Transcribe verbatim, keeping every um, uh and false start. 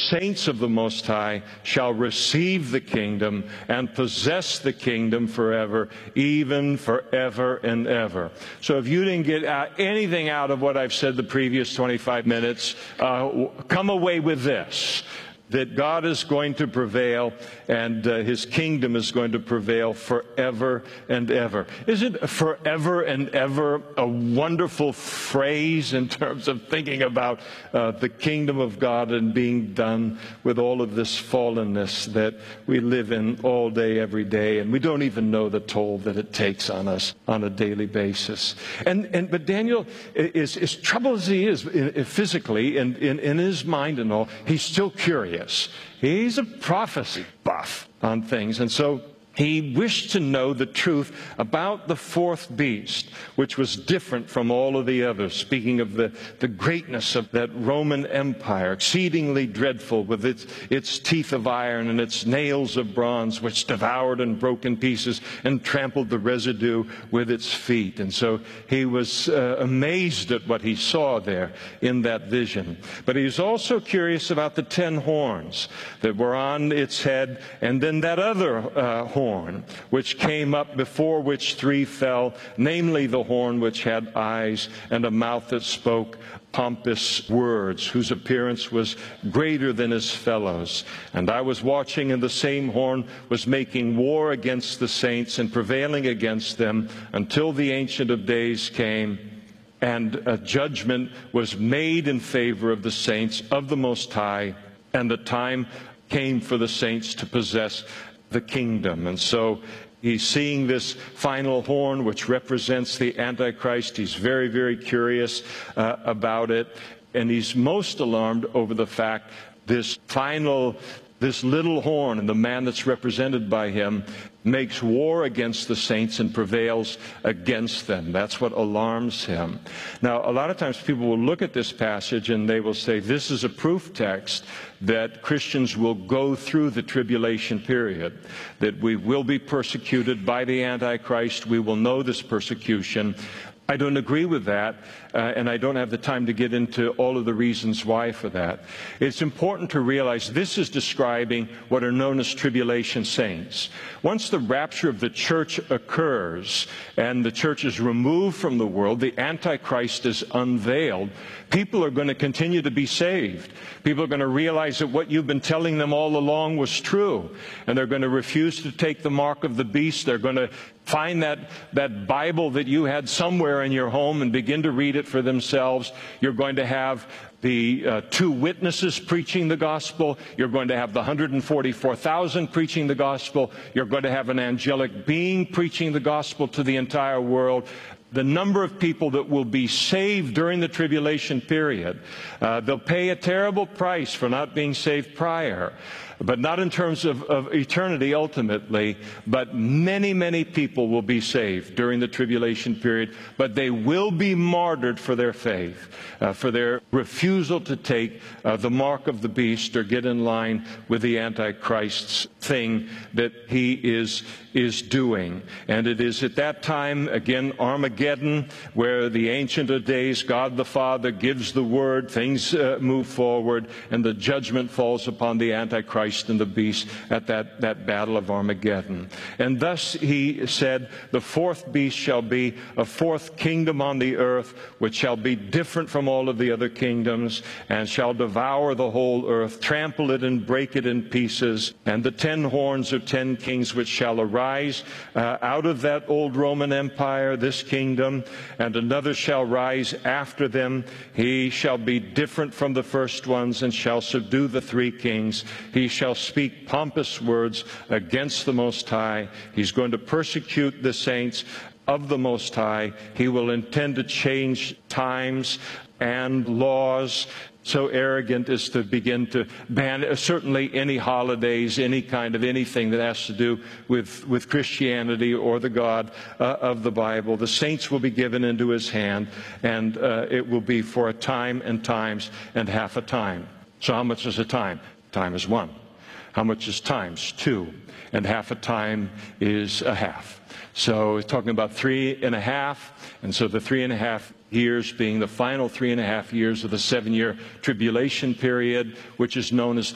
saints of the Most High shall receive the kingdom and possess the kingdom forever, even forever and ever. So if you didn't get anything out of what I've said the previous twenty-five minutes, uh, come away with this: that God is going to prevail, and uh, His kingdom is going to prevail forever and ever. Isn't forever and ever a wonderful phrase in terms of thinking about uh, the kingdom of God and being done with all of this fallenness that we live in all day, every day, and we don't even know the toll that it takes on us on a daily basis. And, and but Daniel, is as troubled as he is physically and in, in his mind and all, he's still curious. He's a prophecy buff on things, and so he wished to know the truth about the fourth beast, which was different from all of the others, speaking of the, the greatness of that Roman Empire, exceedingly dreadful, with its, its teeth of iron and its nails of bronze, which devoured and broke in pieces and trampled the residue with its feet. And so he was uh, amazed at what he saw there in that vision. But he was also curious about the ten horns that were on its head, and then that other uh, horn, which came up, before which three fell, namely the horn which had eyes and a mouth that spoke pompous words, whose appearance was greater than his fellows. And I was watching, and the same horn was making war against the saints and prevailing against them until the Ancient of Days came, and a judgment was made in favor of the saints of the Most High, and the time came for the saints to possess the kingdom. And so he's seeing this final horn, which represents the Antichrist. He's very, very curious uh, about it, and he's most alarmed over the fact this final, this little horn, and the man that's represented by him, makes war against the saints and prevails against them. That's what alarms him. Now, a lot of times people will look at this passage and they will say, this is a proof text that Christians will go through the tribulation period, that we will be persecuted by the Antichrist. We will know this persecution. I don't agree with that, uh, and I don't have the time to get into all of the reasons why for that. It's important to realize this is describing what are known as tribulation saints. Once the rapture of the church occurs and the church is removed from the world, the Antichrist is unveiled, people are going to continue to be saved. People are going to realize that what you've been telling them all along was true, and they're going to refuse to take the mark of the beast. They're going to find that, that Bible that you had somewhere in your home and begin to read it for themselves. You're going to have the uh, two witnesses preaching the gospel. You're going to have the one hundred forty-four thousand preaching the gospel. You're going to have an angelic being preaching the gospel to the entire world. The number of people that will be saved during the tribulation period, uh, they'll pay a terrible price for not being saved prior, but not in terms of, of eternity ultimately, but many, many people will be saved during the tribulation period, but they will be martyred for their faith, uh, for their refusal to take uh, the mark of the beast or get in line with the Antichrist's thing that he is, is doing. And it is at that time, again, Armageddon, where the Ancient of Days, God the Father, gives the word, things uh, move forward, and the judgment falls upon the Antichrist and the beast at that, that battle of Armageddon. And thus he said, the fourth beast shall be a fourth kingdom on the earth, which shall be different from all of the other kingdoms, and shall devour the whole earth, trample it and break it in pieces. And the ten horns are ten kings which shall arise uh, out of that old Roman Empire, this kingdom, and another shall rise after them. He shall be different from the first ones, and shall subdue the three kings. He shall speak pompous words against the Most High. He's going to persecute the saints of the Most High. He will intend to change times and laws, so arrogant as to begin to ban certainly any holidays, any kind of anything that has to do with, with Christianity or the God uh, of the Bible. The saints will be given into his hand, and uh, it will be for a time and times and half a time. So how much is a time? Time is one. How much is times? Two. And half a time is a half. So it's talking about three and a half, and so the three and a half years being the final three and a half years of the seven-year tribulation period, which is known as